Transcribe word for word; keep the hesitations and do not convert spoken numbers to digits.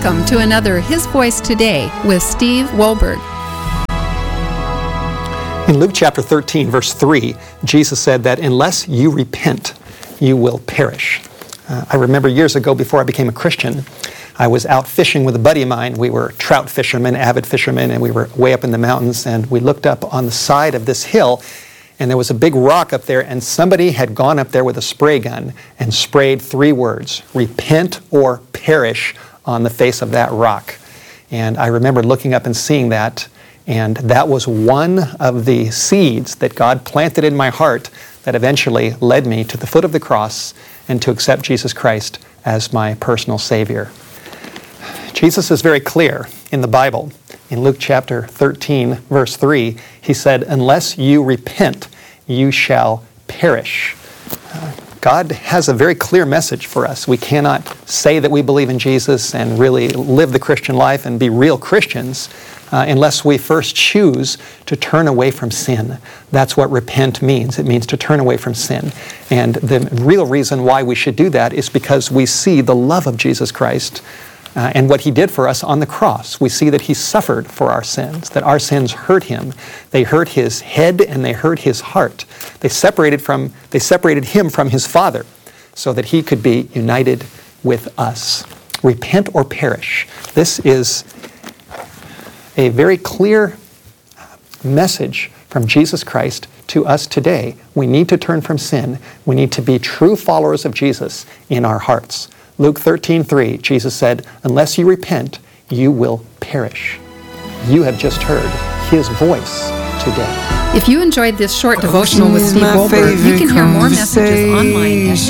Welcome to another His Voice Today with Steve Wohlberg. In Luke chapter thirteen, verse three, Jesus said that unless you repent, you will perish. Uh, I remember years ago, before I became a Christian, I was out fishing with a buddy of mine. We were trout fishermen, avid fishermen, and we were way up in the mountains, and we looked up on the side of this hill, and there was a big rock up there, and somebody had gone up there with a spray gun and sprayed three words, repent or perish, on the face of that rock. And I remember looking up and seeing that, and that was one of the seeds that God planted in my heart that eventually led me to the foot of the cross and to accept Jesus Christ as my personal Savior. Jesus is very clear in the Bible. In Luke chapter thirteen, verse three, he said, unless you repent, you shall perish. Uh, God has a very clear message for us. We cannot say that we believe in Jesus and really live the Christian life and be real Christians uh, unless we first choose to turn away from sin. That's what repent means. It means to turn away from sin. And the real reason why we should do that is because we see the love of Jesus Christ Uh, and what he did for us on the cross. We see that he suffered for our sins, that our sins hurt him. They hurt his head and they hurt his heart. They separated from, they separated him from his Father so that he could be united with us. Repent or perish. This is a very clear message from Jesus Christ to us today. We need to turn from sin. We need to be true followers of Jesus in our hearts. Luke thirteen three, Jesus said, unless you repent, you will perish. You have just heard his voice today. If you enjoyed this short devotional with Steve Wohlberg, you can hear more messages online at